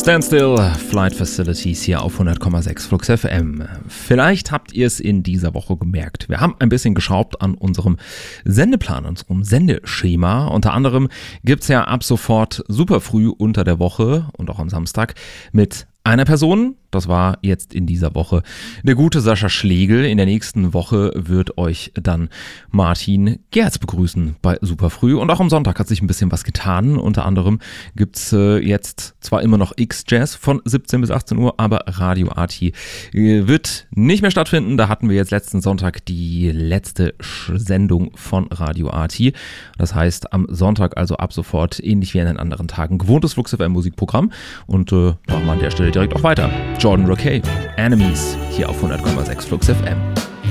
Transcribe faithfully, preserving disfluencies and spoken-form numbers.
Standstill, Flight Facilities hier auf hundert Komma sechs Flux F M. Vielleicht habt ihr es in dieser Woche gemerkt. Wir haben ein bisschen geschraubt an unserem Sendeplan, unserem Sendeschema. Unter anderem gibt es ja ab sofort super früh unter der Woche und auch am Samstag mit einer Person. Das war jetzt in dieser Woche der gute Sascha Schlegel. In der nächsten Woche wird euch dann Martin Gerz begrüßen bei Superfrüh. Und auch am Sonntag hat sich ein bisschen was getan. Unter anderem gibt's äh, jetzt zwar immer noch X-Jazz von siebzehn bis achtzehn Uhr, aber Radio Arty äh, wird nicht mehr stattfinden. Da hatten wir jetzt letzten Sonntag die letzte Sch- Sendung von Radio Arty. Das heißt, am Sonntag also ab sofort, ähnlich wie an den anderen Tagen, gewohntes Flux F M Musikprogramm. Und äh, machen wir an der Stelle direkt auch weiter. Jordan Rakei, Enemies, hier auf hundert Komma sechs Flux F M.